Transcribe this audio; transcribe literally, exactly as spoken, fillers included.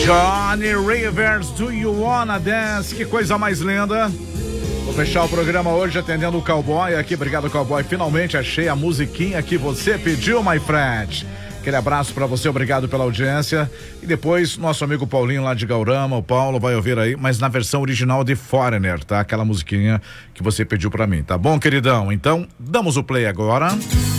Johnny Rivers, Do You Wanna Dance? Que coisa mais linda. Vou fechar o programa hoje atendendo o Cowboy aqui. Obrigado, Cowboy. Finalmente achei a musiquinha que você pediu, my friend. Aquele abraço pra você, obrigado pela audiência. E depois, nosso amigo Paulinho lá de Gaurama, o Paulo vai ouvir aí, mas na versão original de Foreigner, tá? Aquela musiquinha que você pediu pra mim, tá bom, queridão? Então, damos o play agora.